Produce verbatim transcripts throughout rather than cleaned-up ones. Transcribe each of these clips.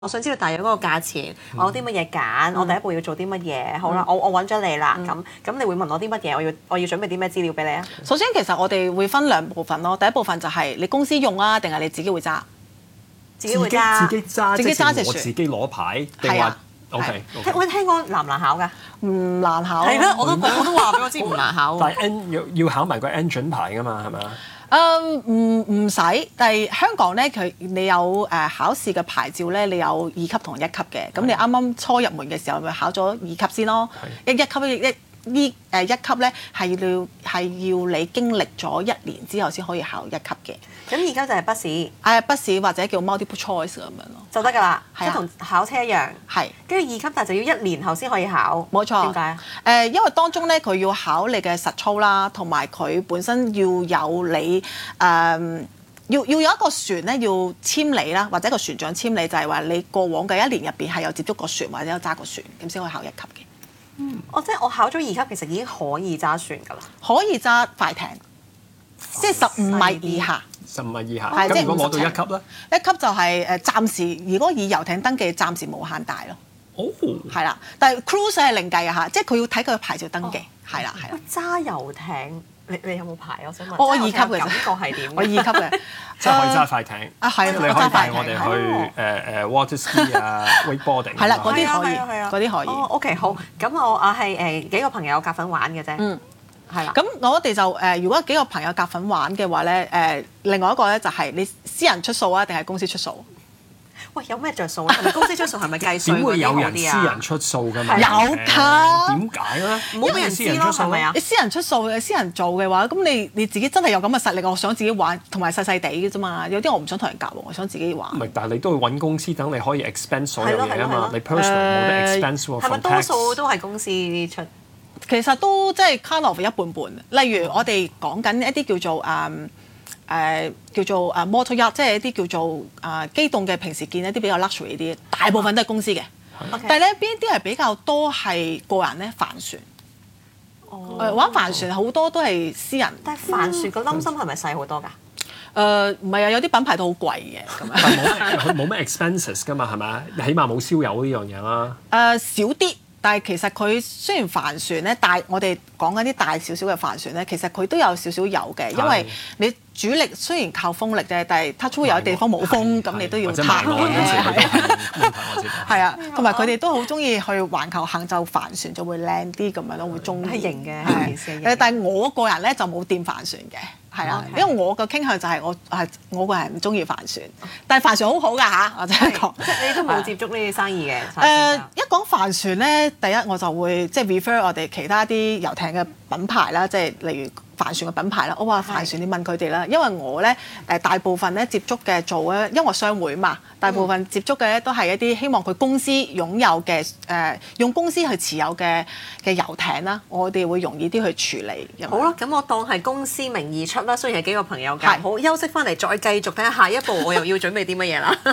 我想知道大約嗰個價錢，我有啲乜嘢揀，我第一步要做啲乜嘢？好啦，我我揾咗你啦，咁咁你會問我啲乜嘢？我要我要準備啲咩資料俾你啊？ 首先其實我哋會分兩部分咯，第一部分就係你公司用啊，定係你自己會揸？ 自己會揸， 自己揸， 自己揸隻船， 我自己攞牌定話 OK？ 我聽講難唔難考㗎？ 唔難考。 係咩？我都我都話俾我知唔難考。 但係 N 要要考埋個 engine 牌㗎嘛，係咪啊？ 誒唔唔使，但係香港咧佢你有誒、呃、考試嘅牌照咧，你有二級同一級嘅，咁你啱啱初入門嘅時候咪考咗二級先咯，一一級一一。呢誒一級咧係要係要你經歷咗一年之後先可以考一級嘅。 咁而家就係筆試， 誒筆試或者叫 multiple choice 咁樣咯， 就得㗎啦， 即係同考車一樣。 係。 跟住二級，但係就要一年後先可以考。 冇錯。 點解啊？ 誒、呃，因為當中咧佢要考你嘅實操啦，同埋佢本身要有你誒。呃要要有一個船咧，要簽你啦，或者一個船長簽你，就係、是、話你過往嘅一年入邊係有接觸過船或者有揸過船，咁先可以考一級嘅。 嗯，我即係我考咗二級，其實已經可以揸船㗎啦。 可以揸快艇，即係十五米以下。 十五米以下。 係即係如果攞到一級咧？ 一級就係誒暫時，如果以遊艇登記，暫時無限大咯。 哦。係啦，但係 cruise 係另計嘅嚇，即係佢要睇佢嘅牌照登記。係啦係啦。 揸遊艇。你你有冇牌？我想問。 我二級嘅感覺係點？ 我二級嘅， 即係可以揸快艇。 啊係， 你可以帶我哋去誒誒 water ski 啊 wakeboarding。 係啦，嗰啲可以，嗰啲可以。 哦 OK 好，咁我啊係誒幾個朋友夾份玩嘅啫。 嗯， 係啦。 咁我哋就誒，如果幾個朋友夾份玩嘅話咧，誒另外一個咧就係你私人出數啊，定係公司出數？ 喂，有咩着數咧？係咪公司出數係咪計稅點會有人啲啊？ 私人出數㗎嘛？ 有㗎。 點解咧？ 唔好俾人知咯，係咪啊？ 你私人出數嘅，私人做嘅話，咁你你自己真係有咁嘅實力，我想自己玩，同埋細細地嘅啫嘛。有啲我唔想同人夾喎，我想自己玩。 唔係，但係你都會揾公司等你可以 expense 所有嘢啊嘛。你 personal 冇呃得 expense 喎。 係咪多數都係公司出？ 其實都即係 kind of 一半半。例如我哋講緊一啲叫做誒。嗯誒、呃、叫做誒 motor yacht，即係一啲叫做誒、呃、機動嘅，平時見一啲比較 luxury 啲，大部分都係公司嘅。 Okay. 但係咧邊啲係比較多係個人咧？帆船。哦、呃。玩帆船好多都係私人。 但係帆船個冧心係咪細好多㗎？ 誒唔係啊，有啲品牌都好貴嘅咁樣。 但係冇冇咩 expenses 㗎嘛？係咪？起碼冇燒油呢樣嘢啦。誒、 呃、少啲。但係其實佢雖然帆船咧大，我哋講緊啲大少少嘅帆船咧，其實佢都有少少油嘅，因為你主力雖然靠風力啫，但係 touch wood 有地方冇風，咁你都要撐嘅。係啊，同埋佢哋都好中意去環球行，就帆船就會靚啲咁樣咯，會中意。 係型嘅，係誒，但係我個人咧就冇掂帆船嘅。係啦，因為我個傾向就係我係我個人唔中意帆船，但係帆船好好㗎嚇，我真係講。 即係你都冇接觸呢啲生意嘅。誒、 呃，一講帆船咧，第一我就會即係 refer 我哋其他啲遊艇嘅品牌啦，即係例如帆船嘅品牌啦。我話帆船，你問佢哋啦，因為我咧誒大部分咧接觸嘅做咧，因為我商會嘛，大部分接觸嘅咧都係一啲希望佢公司擁有嘅誒、呃，用公司去持有嘅嘅遊艇啦，我哋會容易啲去處理。 好啦，咁我當係公司名義出啦，雖然係幾個朋友㗎。好，休息翻嚟再繼續睇下下一步，我又要準備啲乜嘢啦。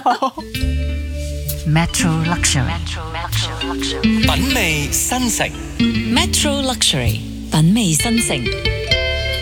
Metro Luxury，品味新城。Metro Luxury，品味新城。